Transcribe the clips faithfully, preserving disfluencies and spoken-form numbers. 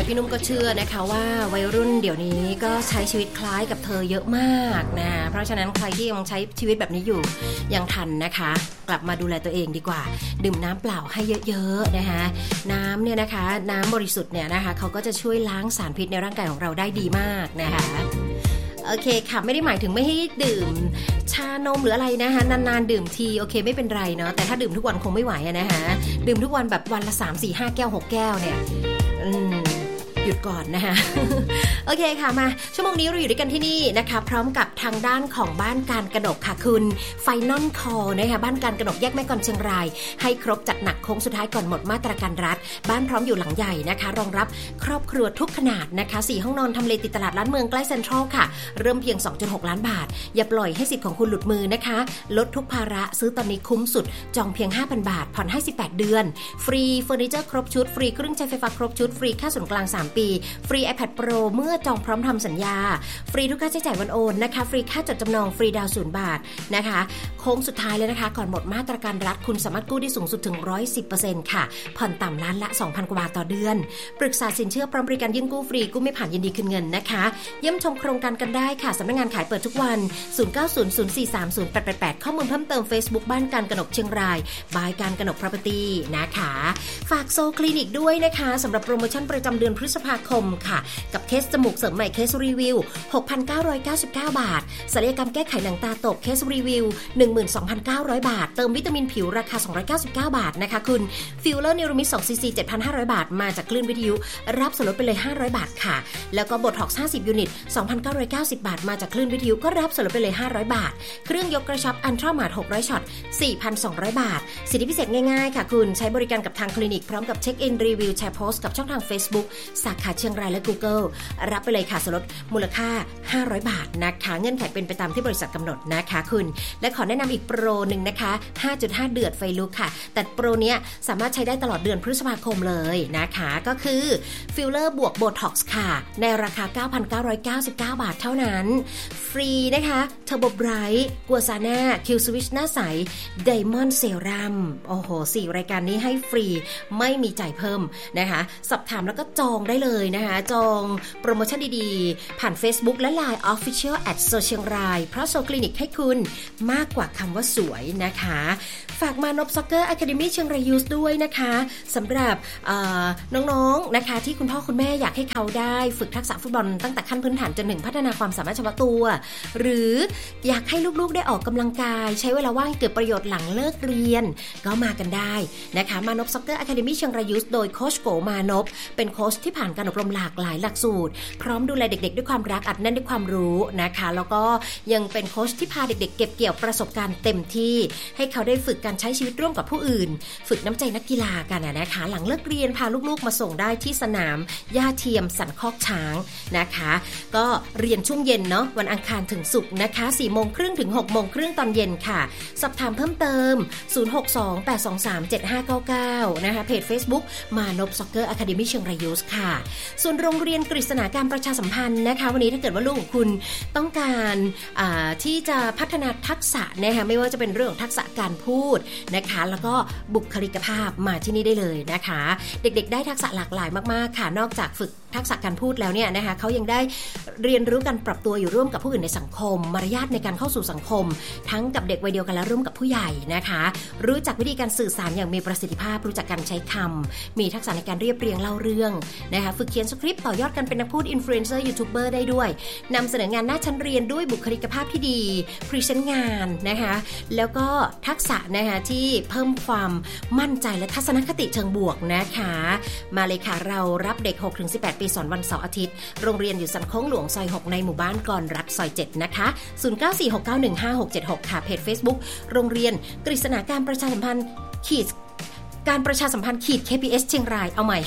พี่นุ่มก็เชื่อนะคะว่าวัยรุ่นเดี๋ยวนี้ก็ใช้ชีวิตคล้ายกับเธอเยอะมากนะเพราะฉะนั้นใครที่ยังใช้ชีวิตแบบนี้อยู่ยังทันนะคะกลับมาดูแลตัวเองดีกว่าดื่มน้ำเปล่าให้เยอะๆนะคะน้ำเนี่ยนะคะน้ำบริสุทธิ์เนี่ยนะคะเขาก็จะช่วยล้างสารพิษในร่างกายของเราได้ดีมากนะคะโอเคค่ะไม่ได้หมายถึงไม่ให้ดื่มชานมหรืออะไรนะคะนานๆดื่มทีโอเคไม่เป็นไรเนาะแต่ถ้าดื่มทุกวันคงไม่ไหวนะคะดื่มทุกวันแบบวันละ สาม สี่ ห้า แก้วหกแก้วเนี่ยอืมหยุดก่อนนะคะโอเคค่ะมาชั่วโมงนี้เราอยู่ด้วยกันที่นี่นะคะพร้อมกับทางด้านของบ้านการกนกค่ะคุณไฟนอลคอลนะคะบ้านการกนกแยกแม่กลอนเชียงรายให้ครบจัดหนักโค้งสุดท้ายก่อนหมดมาตรการรัฐบ้านพร้อมอยู่หลังใหญ่นะคะรองรับครอบครัวทุกขนาดนะคะสี่ห้องนอนทำเลติดตลาดล้านเมืองใกล้เซ็นทรัลค่ะเริ่มเพียง สองจุดหก ล้านบาทอย่าปล่อยให้สิทธิ์ของคุณหลุดมือนะคะลดทุกภาระซื้อตอนนี้คุ้มสุดจองเพียง ห้าพัน บาทผ่อนให้สิบแปดเดือนฟรีเฟอร์นิเจอร์ครบชุดฟรีเครื่องใช้ไฟฟ้าครบชุดฟรีค่าส่วนกลางสามปีฟรี iPad Pro เมื่อจองพร้อมทำสัญญาฟรีทุกค่าใช้จ่ายวันโอนนะคะฟรีค่าจดจำนองฟรีดาวน์ศูนย์บาทนะคะโค้งสุดท้ายเลยนะคะก่อนหมดมาตรการรัฐคุณสามารถกู้ได้สูงสุดถึง หนึ่งร้อยสิบเปอร์เซ็นต์ ค่ะผ่อนต่ำล้านละ สองพัน กว่าบาทต่อเดือนปรึกษาสินเชื่อพร้อมบริการยื่นกู้ฟรีกู้ไม่ผ่านยินดีคืนเงินนะคะเยี่ยมชมโครงการกันได้ค่ะสำนักงานขายเปิดทุกวันศูนย์ เก้า ศูนย์ ศูนย์ สี่ สาม ศูนย์ แปด แปด แปดข้อมูลเพิ่มเติม Facebook บ้านการกนกเชียงรายบายการกนก Property นะคะฝากโซคลินิกด้วยนะคะสำหรับโปรโมชั่นประจำเดือนพฤษภาคมค่ะกับเคสจมูกเสริมใหม่เคสรีวิว หกพันเก้าร้อยเก้าสิบเก้า บาทศัลยกรรมแก้ไขหนังตาตกเคสรีวิว หนึ่งหมื่นสองพันเก้าร้อย บาทเติมวิตามินผิวราคาสองร้อยเก้าสิบเก้าบาทนะคะคุณฟิลเลอร์เนโรมิด สอง ซี ซี เจ็ดพันห้าร้อย บาทมาจากคลื่นวิทยุรับส่วนลดไปเลยห้าร้อยบาทค่ะแล้วก็โบท็อกซ์ห้าสิบยูนิต สองพันเก้าร้อยเก้าสิบ บาทมาจากคลื่นวิทยุก็รับส่วนลดไปเลยห้าร้อยบาทเครื่องยกกระชับอัลตร้ามาร์ทหกร้อยช็อต สี่พันสองร้อย บาทสิทธิพิเศษง่ายๆค่ะคุณใช้บริการกับทางคลินิกพร้อมกับเช็คอินรีวิวแชร์โพสต์กับช่องทาง Facebook สาขาเชียงรายและ Google รับไปเลยค่ะส่วนลดมูลค่าห้าร้อยบาทนะคะเงื่อนไขเป็นไปตามที่บริษัทกำหนดนะคะคุณและขอแนะนำอีกโปรหนึ่งนะคะ ห้าจุดห้า เดือดไฟลุกค่ะแต่โปรเนี้ยสามารถใช้ได้ตลอดเดือนพฤษภาคมเลยนะคะก็คือฟิลเลอร์บวกโบท็อกซ์ค่ะในราคา เก้าพันเก้าร้อยเก้าสิบเก้า บาทเท่านั้นฟรีนะคะเทอร์โบไบรท์กัวซาน่าคิวสวิชหน้าใสไดมอนด์เซรั่มโอ้โหสี่รายการนี้ให้ฟรีไม่มีจ่ายเพิ่มนะคะสอบถามแล้วก็จองได้เลยนะคะจองโปรโมชั่นดีๆผ่าน Facebook และ ไลน์ Official แอท โซเชียงรายเพราะโซคลินิกให้คุณมากกว่าคำว่าสวยนะคะฝากมานพซ็อกเกอร์อะคาเดมี่เชียงรายยูสด้วยนะคะสำหรับน้องๆนะคะที่คุณพ่อคุณแม่อยากให้เขาได้ฝึกทักษะฟุตบอลตั้งแต่ขั้นพื้นฐานจนถึงพัฒนาความสามารถเฉพาะตัวหรืออยากให้ลูกๆได้ออกกำลังกายใช้เวลาว่างเกิดประโยชน์หลังเลิกเรียนก็มากันได้นะคะมานพซ็อกเกอร์อะคาเดมี่เชียงรายยูสโดยโค้ชโกมานพเป็นโค้ชที่ผ่านการอบรมหลากหลายหลักสูตรพร้อมดูแลเด็กๆด้วยความรักอัดแน่นด้วยความรู้นะคะแล้วก็ยังเป็นโค้ชที่พาเด็กๆเก็บเกี่ยวประสบการณ์เต็มที่ให้เขาได้ฝึกการใช้ชีวิตร่วมกับผู้อื่นฝึกน้ำใจนักกีฬากันนะคะหลังเลิกเรียนพาลูกๆมาส่งได้ที่สนามหญ้าเทียมสันคอกช้างนะคะก็เรียนช่วงเย็นเนาะวันอังคารถึงศุกร์นะคะ สี่โมงครึ่งถึง หกโมงครึ่งตอนเย็นค่ะสอบถามเพิ่มเติมศูนย์ หก สอง แปด สอง สาม เจ็ด ห้า เก้า เก้านะคะเพจ Facebook มานพซ็อกเกอร์อะคาเดมี่เชียงรายยูสค่ะส่วนโรงเรียนกฤษณาการประชาสัมพันธ์นะคะวันนี้ถ้าเกิดว่าลูกของคุณต้องการที่จะพัฒนาทักษะนะคะไม่ว่าจะเป็นเรื่องทักษะการพูดนะคะแล้วก็บุคลิกภาพมาที่นี่ได้เลยนะคะเด็กๆได้ทักษะหลากหลายมากๆค่ะนอกจากฝึกทักษะการพูดแล้วเนี่ยนะคะเขายังได้เรียนรู้การปรับตัวอยู่ร่วมกับผู้อื่นในสังคมมารยาทในการเข้าสู่สังคมทั้งกับเด็กวัยเดียวกันและร่วมกับผู้ใหญ่นะคะรู้จักวิธีการสื่อสารอย่างมีประสิทธิภาพรู้จักการใช้คำมีทักษะในการเรียบเรียงเล่าเรื่องนะคะฝึกเขียนสคริปต์ต่อยอดกันเป็นนักพูดอินฟลูเอนเซอร์ยูทูบเบอร์ได้ด้วยนำเสนองานหน้าชั้นเรียนด้วยบุคลิกภาพที่ดีพรีเซนต์งานนะคะแล้วก็ทักษะนะคะที่เพิ่มความมั่นใจและทัศนคติเชิงบวกนะคะมาเลยค่ะเรารับเด็ก หกถึงสิบแปด ปีสอนวันเสาร์อาทิตย์โรงเรียนอยู่สันโค้งหลวงซอยหกในหมู่บ้านกรรัฐซอยเจ็ดนะคะศูนย์ เก้า สี่ หก เก้า หนึ่ง ห้า หก เจ็ด หกค่ะเพจ Facebook โรงเรียนกฤษณาการประชาสัมพันธ์ขีดการประชาสัมพันธ์ขีด เค พี เอส เชียงรายเอาใหม่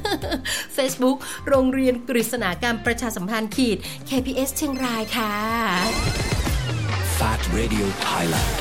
Facebook โรงเรียนกฤษณาการประชาสัมพันธ์ขีด เค พี เอส เชียงรายค่ะ Fat Radio Thailand